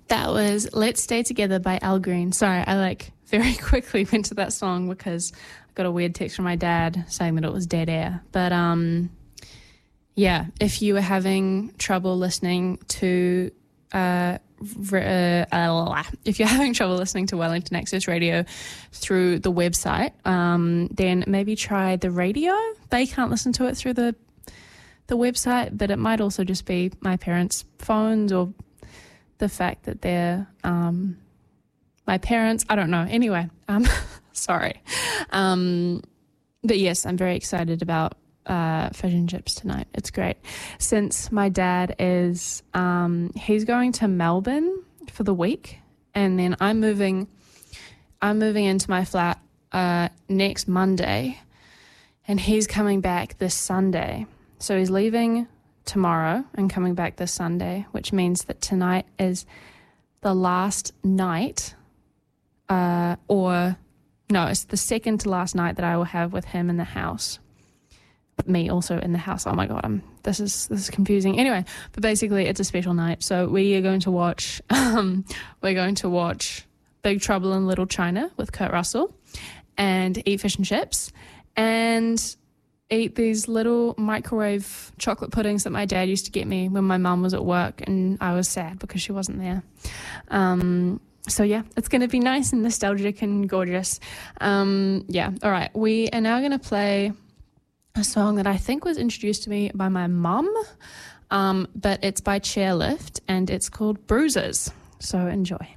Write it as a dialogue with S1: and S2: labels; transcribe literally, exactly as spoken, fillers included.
S1: That was Let's Stay Together by Al Green. Sorry, I like very quickly went to that song because I got a weird text from my dad saying that it was dead air. But um, yeah, if you were having trouble listening to, uh, uh, if you're having trouble listening to Wellington Access Radio through the website, um, then maybe try the radio. They can't listen to it through the the website, but it might also just be my parents' phones or the fact that they're um, my parents. I don't know. Anyway, um, sorry. Um, but yes, I'm very excited about uh, fish and chips tonight. It's great. Since my dad is, um, he's going to Melbourne for the week, and then I'm moving, I'm moving into my flat uh, next Monday, and he's coming back this Sunday. So he's leaving tomorrow and coming back this Sunday, which means that tonight is the last night, uh, or no, it's the second to last night that I will have with him in the house. Me also in the house. Oh my god, I'm this is this is confusing. Anyway, but basically it's a special night. So we are going to watch um we're going to watch Big Trouble in Little China with Kurt Russell and eat fish and chips and eat these little microwave chocolate puddings that my dad used to get me when my mum was at work and I was sad because she wasn't there. Um, so yeah, it's going to be nice and nostalgic and gorgeous. Um, yeah, all right. We are now going to play a song that I think was introduced to me by my mum, um, but it's by Chairlift and it's called Bruises. So enjoy.